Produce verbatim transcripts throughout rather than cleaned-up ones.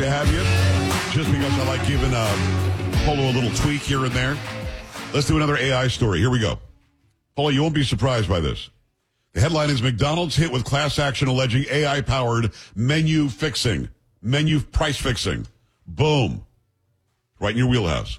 to have you, just because I like giving uh, Polo a little tweak here and there. Let's do another A I story. Here we go. Polo, you won't be surprised by this. The headline is McDonald's hit with class action alleging A I-powered menu fixing. Menu price fixing. Boom. Right in your wheelhouse.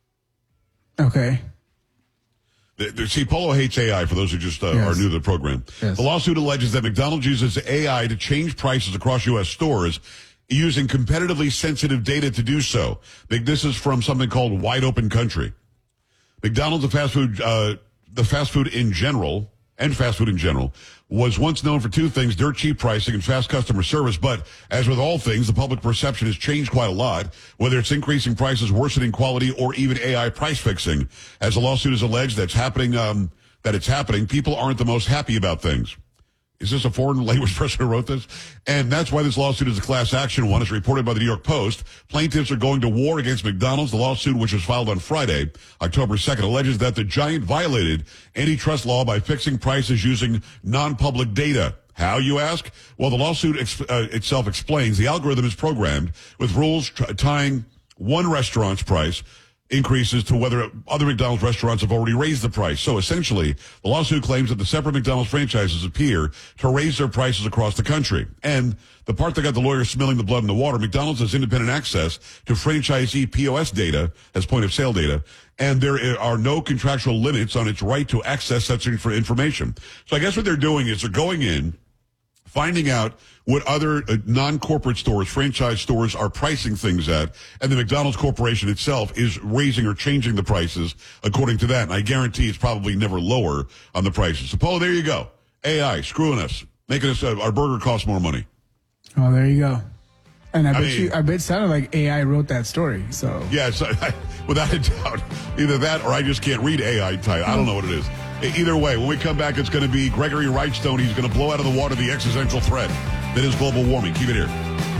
Okay. The, the, see, Polo hates A I, for those who just uh, yes. are new to the program. Yes. The lawsuit alleges that McDonald's uses A I to change prices across U S stores using competitively sensitive data to do so. This is from something called Wide Open Country. McDonald's, the fast food, uh, the fast food in general, and fast food in general, was once known for two things, dirt cheap pricing and fast customer service. But as with all things, the public perception has changed quite a lot, whether it's increasing prices, worsening quality, or even A I price fixing. As the lawsuit is alleged that's happening, um, that it's happening, people aren't the most happy about things. Is this a foreign language person who wrote this? And that's why this lawsuit is a class action one. It's reported by the New York Post. Plaintiffs are going to war against McDonald's. The lawsuit, which was filed on Friday, October second, alleges that the giant violated antitrust law by fixing prices using non-public data. How, you ask? Well, the lawsuit ex- uh, itself explains the algorithm is programmed with rules tr- tying one restaurant's price increases to whether other McDonald's restaurants have already raised the price. So essentially, the lawsuit claims that the separate McDonald's franchises appear to raise their prices across the country. And the part that got the lawyers smelling the blood in the water, McDonald's has independent access to franchisee P O S data as point of sale data, and there are no contractual limits on its right to access such information. So I guess what they're doing is they're going in, finding out what other uh, non-corporate stores, franchise stores, are pricing things at, and the McDonald's Corporation itself is raising or changing the prices according to that. And I guarantee it's probably never lower on the prices. So, Paul, there you go. A I screwing us, making us uh, our burger cost more money. Oh, there you go. And I, I bet mean, you, I bet it sounded like A I wrote that story. So yes, I, without a doubt, either that or I just can't read A I type. I don't know what it is. Either way, when we come back, it's going to be Gregory Wrightstone. He's going to blow out of the water the existential threat that is global warming. Keep it here.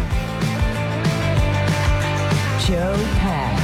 Joe Pags.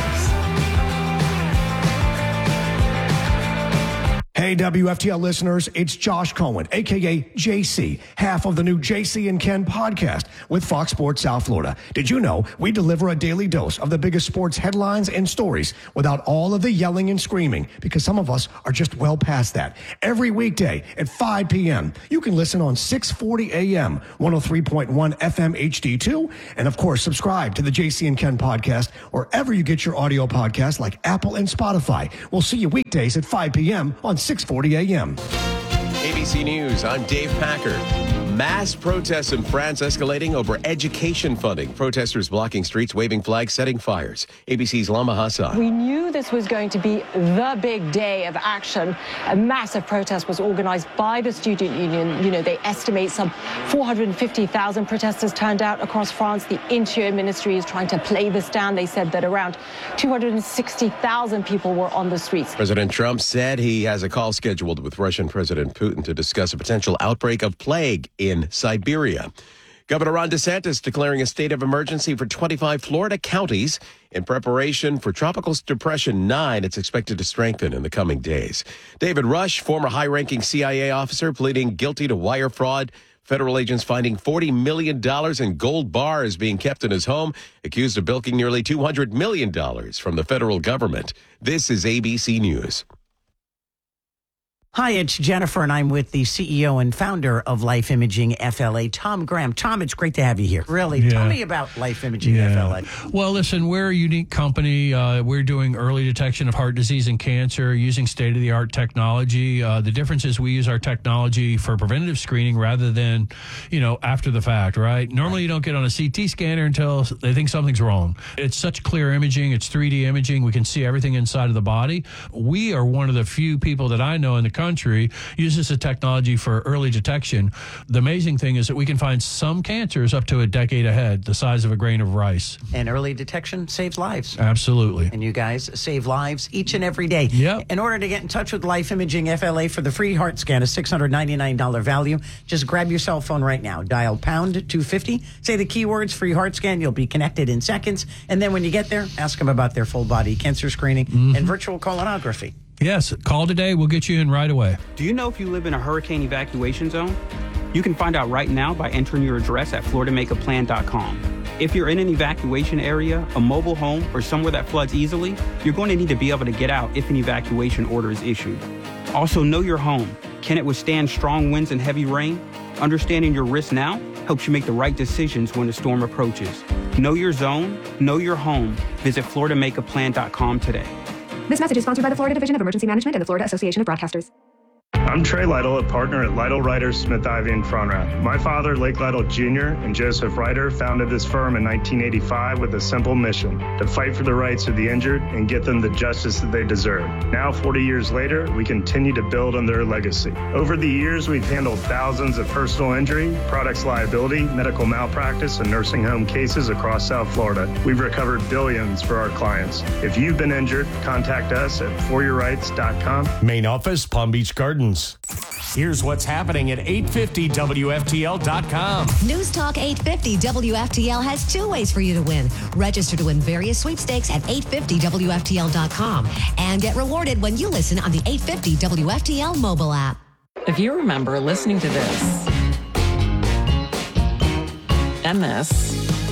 Hey, W F T L listeners, it's Josh Cohen, a k a. J C, half of the new J C and Ken podcast with Fox Sports South Florida. Did you know we deliver a daily dose of the biggest sports headlines and stories without all of the yelling and screaming? Because some of us are just well past that. Every weekday at five p.m., you can listen on six forty a.m., one oh three point one F M H D two, and of course, subscribe to the J C and Ken podcast wherever you get your audio podcasts like Apple and Spotify. We'll see you weekdays at five p.m. on six forty a.m. A B C News, I'm Dave Packer. Mass protests in France escalating over education funding. Protesters blocking streets, waving flags, setting fires. A B C's Lama Hassan. We knew this was going to be the big day of action. A massive protest was organized by the student union. You know, they estimate some four hundred fifty thousand protesters turned out across France. The Interior Ministry is trying to play this down. They said that around two hundred sixty thousand people were on the streets. President Trump said he has a call scheduled with Russian President Putin to discuss a potential outbreak of plague in Siberia. Governor Ron DeSantis declaring a state of emergency for twenty-five Florida counties in preparation for Tropical Depression nine. It's expected to strengthen in the coming days. David Rush, former high-ranking C I A officer, pleading guilty to wire fraud. Federal agents finding forty million dollars in gold bars being kept in his home, accused of bilking nearly two hundred million dollars from the federal government. This is A B C News. Hi, it's Jennifer, and I'm with the C E O and founder of Life Imaging F L A, Tom Graham. Tom, it's great to have you here. Really, yeah. Tell me about Life Imaging yeah. F L A. Well, listen, we're a unique company. Uh, we're doing early detection of heart disease and cancer using state-of-the-art technology. Uh, the difference is we use our technology for preventative screening rather than, you know, after the fact, right? Normally, you don't get on a C T scanner until they think something's wrong. It's such clear imaging. It's three D imaging. We can see everything inside of the body. We are one of the few people that I know in the country uses the technology for early detection. The amazing thing is that we can find some cancers up to a decade ahead, the size of a grain of rice. And early detection saves lives. Absolutely. And you guys save lives each and every day. Yep. In order to get in touch with Life Imaging F L A for the free heart scan, a six hundred ninety-nine dollars value, just grab your cell phone right now. Dial pound two fifty. Say the keywords free heart scan. You'll be connected in seconds. And then when you get there, ask them about their full body cancer screening mm-hmm. and virtual colonography. Yes, call today. We'll get you in right away. Do you know if you live in a hurricane evacuation zone? You can find out right now by entering your address at florida make a plan dot com. If you're in an evacuation area, a mobile home, or somewhere that floods easily, you're going to need to be able to get out if an evacuation order is issued. Also, know your home. Can it withstand strong winds and heavy rain? Understanding your risk now helps you make the right decisions when a storm approaches. Know your zone, know your home. Visit Florida Make A Plan dot com today. This message is sponsored by the Florida Division of Emergency Management and the Florida Association of Broadcasters. I'm Trey Lytle, a partner at Lytle Ryder Smith Ivy and Fronrath. My father, Lake Lytle Junior, and Joseph Ryder founded this firm in nineteen eighty-five with a simple mission: to fight for the rights of the injured and get them the justice that they deserve. Now, forty years later, we continue to build on their legacy. Over the years, we've handled thousands of personal injury, products liability, medical malpractice, and nursing home cases across South Florida. We've recovered billions for our clients. If you've been injured, contact us at for your rights dot com. Main office, Palm Beach Gardens. Here's what's happening at eight fifty W F T L dot com. News Talk eight fifty W F T L has two ways for you to win. Register to win various sweepstakes at eight fifty W F T L dot com and get rewarded when you listen on the eight fifty W F T L mobile app. If you remember listening to this and this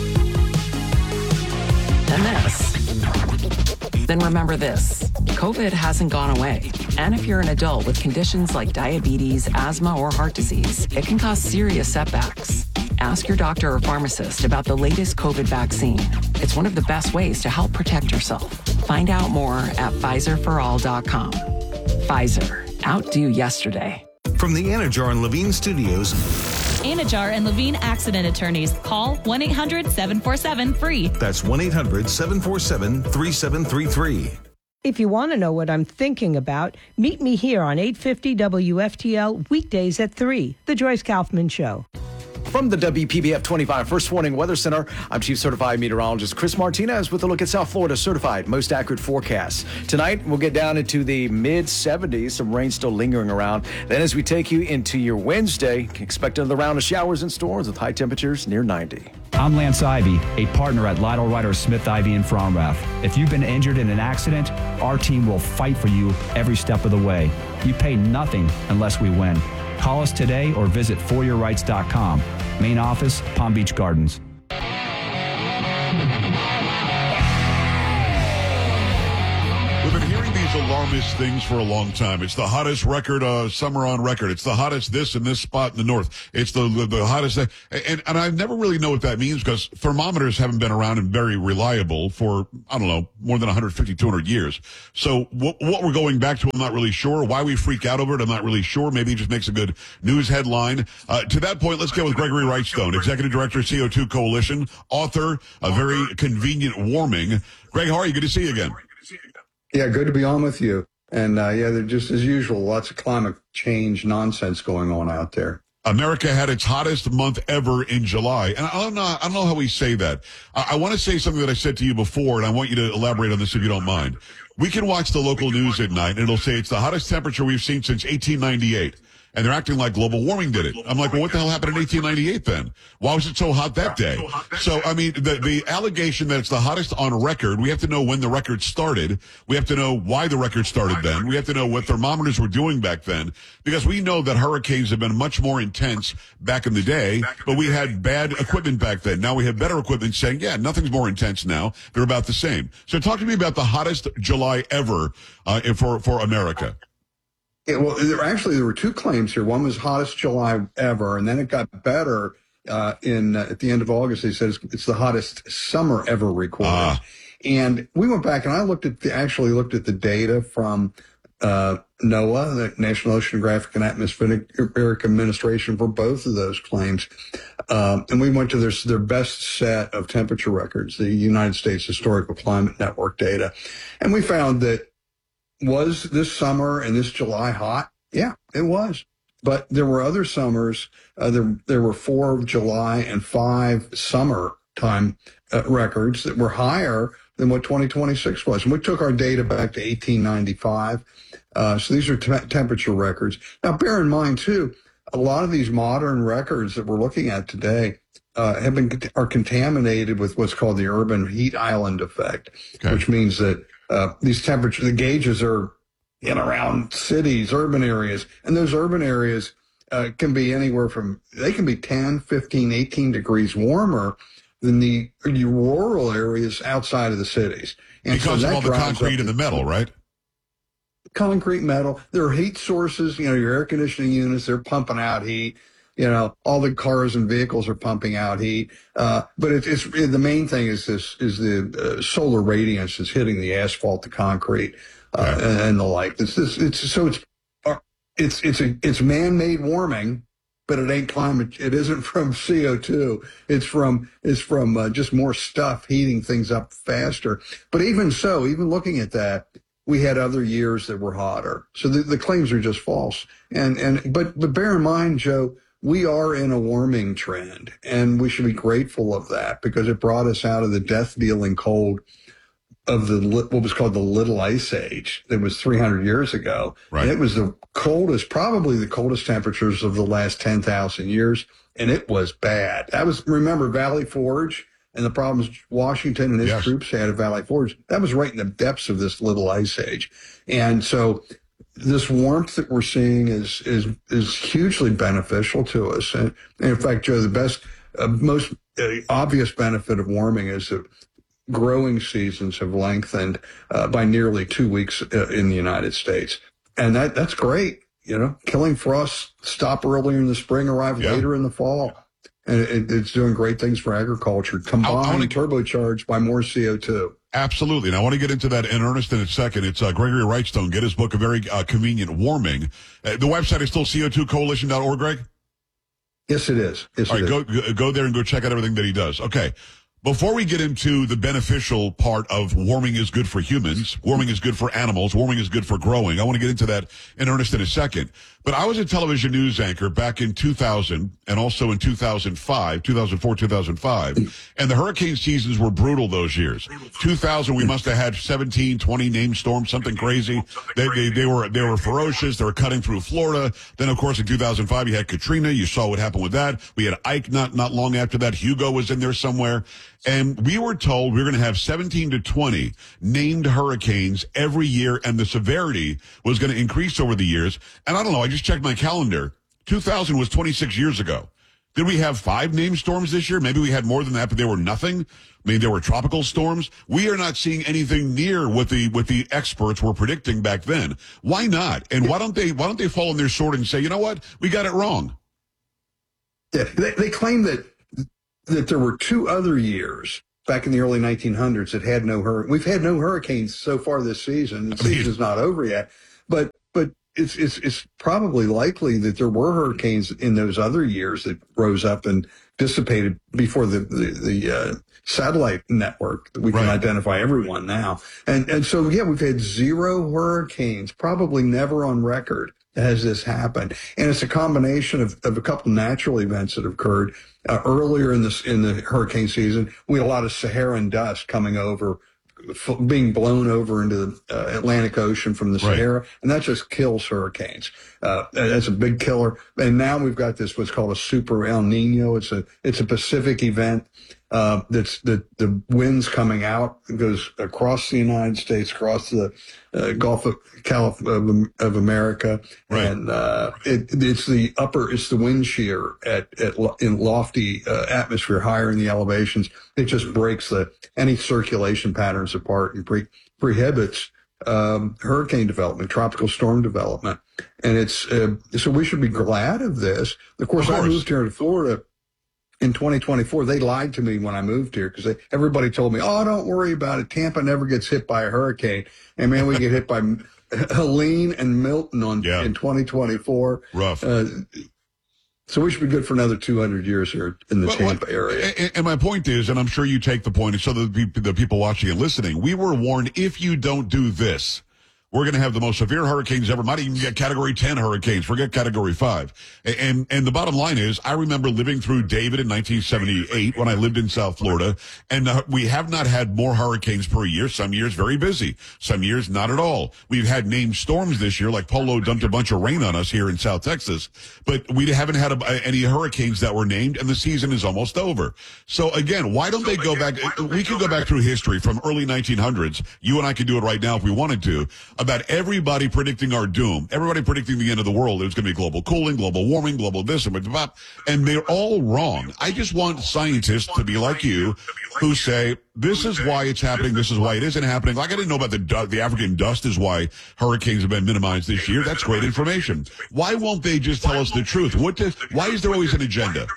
and this, then remember this: COVID hasn't gone away. And if you're an adult with conditions like diabetes, asthma, or heart disease, it can cause serious setbacks. Ask your doctor or pharmacist about the latest COVID vaccine. It's one of the best ways to help protect yourself. Find out more at Pfizer for all dot com. Pfizer, outdo yesterday. From the Anajar and Levine Studios, Anajar and Levine Accident Attorneys. Call one eight hundred seven four seven free. That's one eight hundred seven four seven three seven three three. If you want to know what I'm thinking about, meet me here on eight fifty W F T L weekdays at three, The Joyce Kaufman Show. From the W P B F twenty-five First Warning Weather Center, I'm Chief Certified Meteorologist Chris Martinez with a look at South Florida's certified most accurate forecasts. Tonight, we'll get down into the mid seventies, some rain still lingering around. Then as we take you into your Wednesday, expect another round of showers and storms with high temperatures near ninety. I'm Lance Ivy, a partner at Lytle Ryder Smith Ivy and Fromrath. If you've been injured in an accident, our team will fight for you every step of the way. You pay nothing unless we win. Call us today or visit for your rights dot com. Main office, Palm Beach Gardens. We've been hearing these alarmist things for a long time. It's the hottest record uh, summer on record. It's the hottest this and this spot in the north. It's the the, the hottest thing. And, and I never really know what that means because thermometers haven't been around and very reliable for, I don't know, more than one hundred fifty, two hundred years. So what, what we're going back to, I'm not really sure. Why we freak out over it, I'm not really sure. Maybe it just makes a good news headline. Uh, to that point, let's get with Gregory Wrightstone, Executive Director, C O two Coalition, author, A Very Convenient Warming. Greg, how are you? Good to see you again. Yeah, good to be on with you. And, uh, yeah, they're just as usual, lots of climate change nonsense going on out there. America had its hottest month ever in July. And I don't know, I don't know how we say that. I, I want to say something that I said to you before, and I want you to elaborate on this if you don't mind. We can watch the local news at night, and it'll say it's the hottest temperature we've seen since eighteen ninety-eight. And they're acting like global warming did it. I'm like, well, what the hell happened in eighteen ninety-eight then? Why was it so hot that day? So, I mean, the, the allegation that it's the hottest on record, we have to know when the record started. We have to know why the record started then. We have to know what thermometers were doing back then. Because we know that hurricanes have been much more intense back in the day, but we had bad equipment back then. Now we have better equipment saying, yeah, nothing's more intense now. They're about the same. So talk to me about the hottest July ever uh, for, for America. Yeah, well, there, actually, there were two claims here. One was hottest July ever, and then it got better uh, in uh, at the end of August. They said it's, it's the hottest summer ever recorded. Ah. And we went back and I looked at the, actually looked at the data from uh, NOAA, the National Oceanographic and Atmospheric Administration, for both of those claims. Um, and we went to their, their best set of temperature records, the United States Historical Climate Network data. And we found that was this summer and this July hot? Yeah, it was. But there were other summers. Uh, there, there were four July and five summertime uh, records that were higher than what twenty twenty-six was. And we took our data back to eighteen ninety-five. Uh, so these are te- temperature records. Now, bear in mind, too, a lot of these modern records that we're looking at today uh, have been are contaminated with what's called the urban heat island effect, okay. Which means that Uh, these temperature, the gauges are in around cities, urban areas, and those urban areas uh, can be anywhere from, they can be ten, fifteen, eighteen degrees warmer than the, the rural areas outside of the cities. And because so of that all the drives concrete up and the metal, right? Concrete, metal. There are heat sources. You know, your air conditioning units, they're pumping out heat. You know, all the cars and vehicles are pumping out heat. Uh, but it, it's the main thing is this is the uh, solar radiance is hitting the asphalt, the concrete, uh, and, and the like. It's this. It's so it's uh, it's it's a it's man-made warming, but it ain't climate. It isn't from C O two. It's from it's from uh, just more stuff heating things up faster. But even so, even looking at that, we had other years that were hotter. So the, the claims are just false. And and but but bear in mind, Joe, we are in a warming trend, and we should be grateful of that because it brought us out of the death-dealing cold of the what was called the Little Ice Age. That was three hundred years ago. Right. And it was the coldest, probably the coldest temperatures of the last ten thousand years, and it was bad. That was, remember, Valley Forge and the problems Washington and his Yes. troops had at Valley Forge. That was right in the depths of this Little Ice Age. And so this warmth that we're seeing is is is hugely beneficial to us. And, and in fact, Joe, the best, uh, most uh, obvious benefit of warming is that growing seasons have lengthened uh, by nearly two weeks uh, in the United States, and that that's great. You know, killing frosts stop earlier in the spring, arrive Yeah. later in the fall, and it, it's doing great things for agriculture. Combined, turbocharged by more C O two. Absolutely. And I want to get into that in earnest in a second. It's uh, Gregory Wrightstone. Get his book, A Very uh, Convenient Warming. Uh, the website is still C O two coalition dot org, Greg? Yes, it is. Yes, All it right, is. go, go go there and go check out everything that he does. Okay. Before we get into the beneficial part of warming is good for humans, warming is good for animals, warming is good for growing, I want to get into that in earnest in a second. But I was a television news anchor back in two thousand and also in two thousand five, two thousand four, two thousand five, and the hurricane seasons were brutal those years. two thousand, we must have had seventeen, twenty named storms, something crazy. They, they, they were they were ferocious. They were cutting through Florida. Then, of course, in two thousand five, you had Katrina. You saw what happened with that. We had Ike not, not long after that. Hugo was in there somewhere. And we were told we were going to have seventeen to twenty named hurricanes every year, and the severity was going to increase over the years. And I don't know, I just checked my calendar. two thousand was twenty-six years ago. Did we have five named storms this year? Maybe we had more than that, but they were nothing. I mean, there were tropical storms. We are not seeing anything near what the what the experts were predicting back then. Why not? And why don't they why don't they fall on their sword and say, you know what, we got it wrong? Yeah, they, they claim that that there were two other years back in the early nineteen hundreds that had no hurricane. We've had no hurricanes so far this season. The season's not over yet, but but it's it's it's probably likely that there were hurricanes in those other years that rose up and dissipated before the the, the uh, satellite network. We can Right. identify everyone now, and and so yeah, we've had zero hurricanes, probably never on record has this happened. And it's a combination of, of a couple natural events that have occurred uh, earlier in this in the hurricane season. We had a lot of Saharan dust coming over, f- being blown over into the uh, Atlantic Ocean from the Right. Sahara, and that just kills hurricanes. Uh, that's a big killer. And now we've got this what's called a super El Nino. It's a it's a Pacific event. Uh, that's the the winds coming out. It goes across the United States, across the uh, Gulf of Calif- of, of America, Right. and uh, it, it's the upper, it's the wind shear at, at lo- in lofty uh, atmosphere, higher in the elevations. It just breaks the any circulation patterns apart and pre- prohibits um, hurricane development, tropical storm development, and it's uh, so we should be glad of this. Of course, Of course. I moved here to Florida in twenty twenty-four. They lied to me when I moved here because everybody told me, oh, don't worry about it. Tampa never gets hit by a hurricane. And man, we get hit by Helene and Milton on Yeah. in twenty twenty-four. Rough. Uh, so we should be good for another two hundred years here in the But Tampa what- area. And, and my point is, and I'm sure you take the point, and so the, peop- the people watching and listening, we were warned, if you don't do this, we're going to have the most severe hurricanes ever. Might even get category ten hurricanes. Forget category five. And, and, and the bottom line is, I remember living through David in nineteen seventy-eight when I lived in South Florida. And uh, we have not had more hurricanes per year. Some years very busy. Some years not at all. We've had named storms this year, like Polo dumped a bunch of rain on us here in South Texas. But we haven't had a, any hurricanes that were named, and the season is almost over. So again, why don't they go back? We could go back through history from early nineteen hundreds. You and I could do it right now if we wanted to. about everybody predicting our doom, everybody predicting the end of the world. There's going to be global cooling, global warming, global this, and that, and they're all wrong. I just want scientists to be like you, who say, this is why it's happening, this is why it isn't happening. Like, I didn't know about the du- the African dust is why hurricanes have been minimized this year. That's great information. Why won't they just tell us the truth? What does, why is there always an agenda?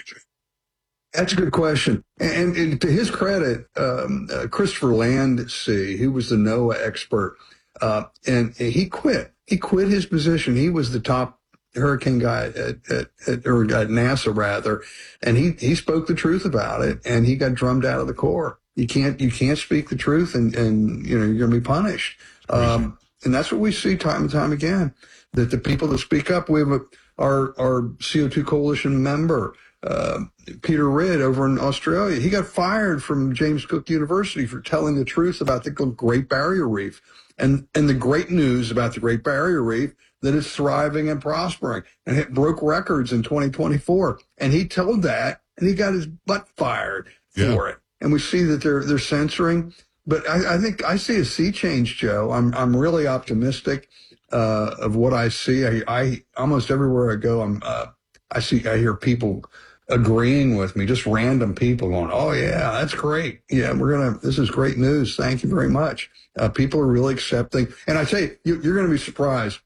That's a good question. And, and to his credit, um, uh, Christopher Landsea, who was the NOAA expert, uh, and he quit. He quit his position. He was the top hurricane guy at, at, at or at NASA rather, and he he spoke the truth about it, and he got drummed out of the Corps. You can't you can't speak the truth, and and you know you're going to be punished. Um, and that's what we see time and time again. That the people that speak up, we have a, our our C O two coalition member. Uh, Peter Ridd over in Australia, he got fired from James Cook University for telling the truth about the Great Barrier Reef. And and the great news about the Great Barrier Reef, that it's thriving and prospering. And it broke records in twenty twenty-four. And he told that, and he got his butt fired yeah. for it. And we see that they're they're censoring. But I, I think I see a sea change, Joe. I'm I'm really optimistic uh, of what I see. I, I almost everywhere I go, I'm uh, I see I hear people agreeing with me, just random people going, oh yeah, that's great. Yeah, we're going to, this is great news. Thank you very much. Uh, people are really accepting. And I say, you, you're going to be surprised.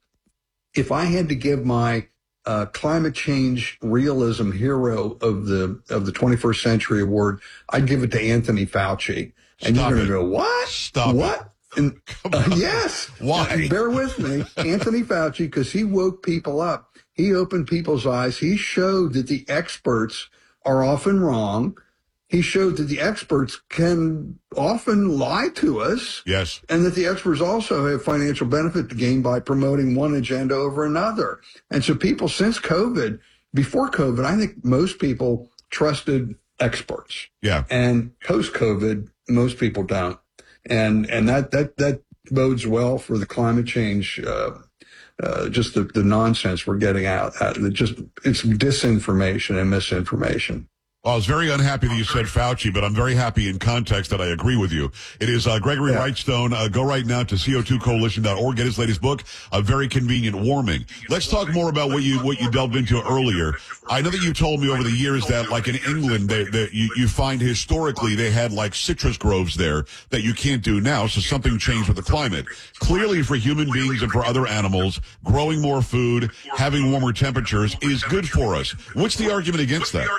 If I had to give my uh, climate change realism hero of the, of the twenty-first century award, I'd give it to Anthony Fauci. And Stop you're going to it. go, what? Stop what? it. And, uh, yes. Why? And bear with me. Anthony Fauci, because he woke people up. He opened people's eyes. He showed that the experts are often wrong. He showed that the experts can often lie to us. Yes. And that the experts also have financial benefit to gain by promoting one agenda over another. And so people, since COVID, before COVID, I think most people trusted experts. Yeah. And post-COVID, most people don't. And and that that that bodes well for the climate change uh Uh, just the, the nonsense we're getting out. Uh, just it's disinformation and misinformation. Well, I was very unhappy that you said Fauci, but I'm very happy in context that I agree with you. It is uh, Gregory Yeah. Wrightstone. Uh, go right now to C O two coalition dot org. Get his latest book, A Very Convenient Warming. Let's talk more about what you what you delved into earlier. I know that you told me over the years that, like in England, they, they, you, you find historically they had like citrus groves there that you can't do now, so something changed with the climate. Clearly, for human beings and for other animals, growing more food, having warmer temperatures is good for us. What's the argument against that?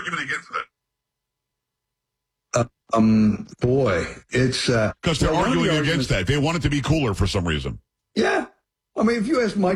Uh, um, boy, it's uh, Because they're well, one of the arguing arguments- against that. They want it to be cooler for some reason. Yeah, I mean, if you ask Mike